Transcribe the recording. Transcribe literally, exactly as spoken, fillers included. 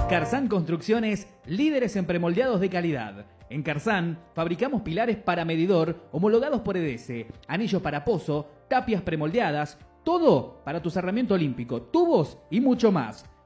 Carzán Construcciones, líderes en premoldeados de calidad. En Carzán fabricamos pilares para medidor homologados por E D S, anillos para pozo, tapias premoldeadas, todo para tu cerramiento olímpico, tubos y mucho más.